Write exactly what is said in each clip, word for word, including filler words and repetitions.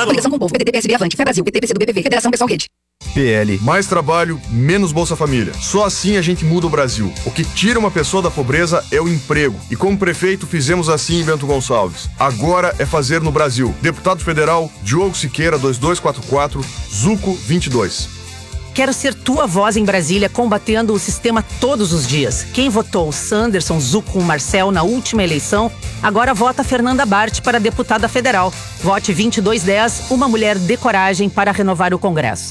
Coligação com o Povo, P T T, P S B, Avante, Fé Brasil, P T, P C do B P V, Federação Pessoal Rede. P L, mais trabalho, menos Bolsa Família. Só assim a gente muda o Brasil. O que tira uma pessoa da pobreza é o emprego. E como prefeito fizemos assim em Bento Gonçalves. Agora é fazer no Brasil. Deputado Federal, Diogo Siqueira, dois dois quatro quatro, Zuco vinte e dois. Quero ser tua voz em Brasília, combatendo o sistema todos os dias. Quem votou Sanderson, Zuco, Marcel na última eleição, agora vota Fernanda Bart para deputada federal. Vote vinte e dois dez, uma mulher de coragem para renovar o Congresso.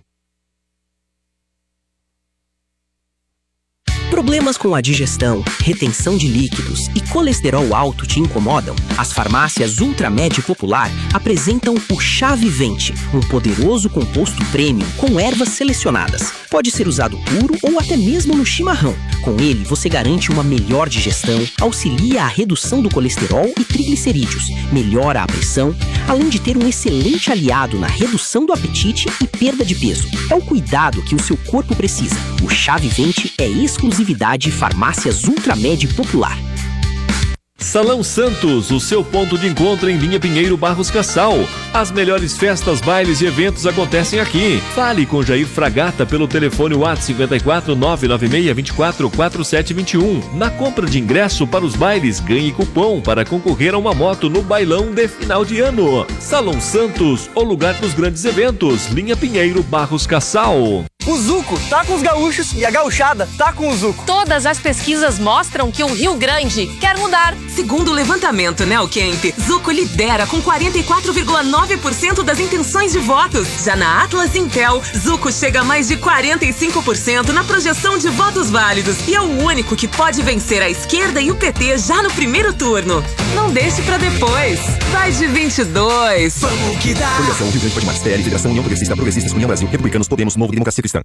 Problemas com a digestão, retenção de líquidos e colesterol alto te incomodam? As farmácias Ultramed Popular apresentam o Chá Vivente, um poderoso composto premium com ervas selecionadas. Pode ser usado puro ou até mesmo no chimarrão. Com ele, você garante uma melhor digestão, auxilia a redução do colesterol e triglicerídeos, melhora a pressão, além de ter um excelente aliado na redução do apetite e perda de peso. É o cuidado que o seu corpo precisa. O Chá Vivente é exclusividade Farmácias Ultramed Popular. Salão Santos, o seu ponto de encontro em Linha Pinheiro, Barros Cassal. As melhores festas, bailes e eventos acontecem aqui. Fale com Jair Fragata pelo telefone WhatsApp cinquenta e quatro, nove nove seis, vinte e quatro, quarenta e sete vinte e um. Na compra de ingresso para os bailes, ganhe cupom para concorrer a uma moto no bailão de final de ano. Salão Santos, o lugar dos grandes eventos. Linha Pinheiro, Barros Cassal. O Zuco tá com os gaúchos e a gauchada tá com o Zuco. Todas as pesquisas mostram que o Rio Grande quer mudar. Segundo o levantamento Neocamp, Zuco lidera com quarenta e quatro vírgula nove por cento das intenções de votos. Já na Atlas Intel, Zuco chega a mais de quarenta e cinco por cento na projeção de votos válidos e é o único que pode vencer a esquerda e o P T já no primeiro turno. Não deixe pra depois. Vai de vinte e dois. Vamos que dá. Coligação Rio Grande Pode Mais, P L, Federação União Progressista, Progressistas, União Brasil, Republicanos, Podemos, Novo, Democracia Cristã.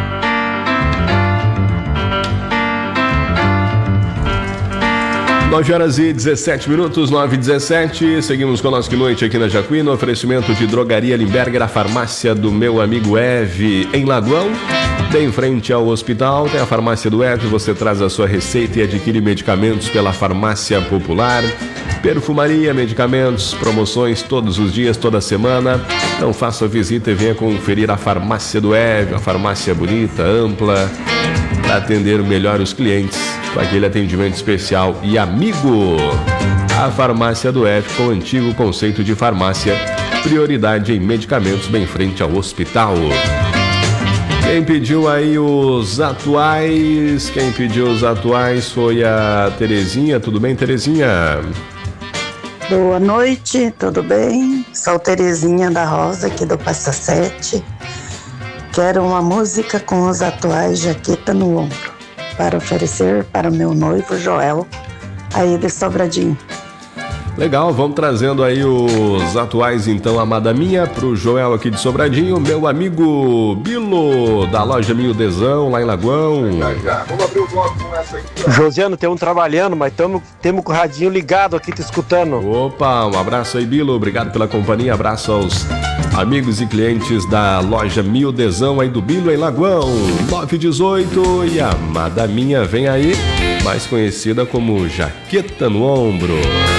nove horas e dezessete minutos, nove e dezessete. Seguimos com o nosso Que Noite aqui na Jacuí, no oferecimento de Drogaria Limberger, a farmácia do meu amigo Eve, em Lagoão. Bem em frente ao hospital, tem a farmácia do Eve. Você traz a sua receita e adquire medicamentos pela farmácia popular. Perfumaria, medicamentos, promoções todos os dias, toda semana. Então faça a visita e venha conferir a farmácia do Eve, uma farmácia bonita, ampla, para atender melhor os clientes, com aquele atendimento especial e amigo. A farmácia do Eve, com o antigo conceito de farmácia, prioridade em medicamentos, bem em frente ao hospital. Quem pediu aí os atuais, quem pediu os atuais foi a Terezinha. Tudo bem, Terezinha? Boa noite, tudo bem? Sou Terezinha da Rosa, aqui do Passa Sete. Quero uma música com os atuais Jaqueta no Ombro, para oferecer para meu noivo Joel, aí de Sobradinho. Legal, vamos trazendo aí os atuais então, amada minha, pro Joel aqui de Sobradinho, meu amigo Bilo, da loja Miudezão, lá em Lagoão. Vamos abrir o bloco com essa aqui. Josiano, temos trabalhando, mas temos com o radinho ligado aqui, te escutando. Opa, um abraço aí, Bilo, obrigado pela companhia, abraço aos amigos e clientes da loja Miudezão aí do Bilo, em Lagoão. nove e dezoito, e a amada minha vem aí, mais conhecida como Jaqueta no Ombro.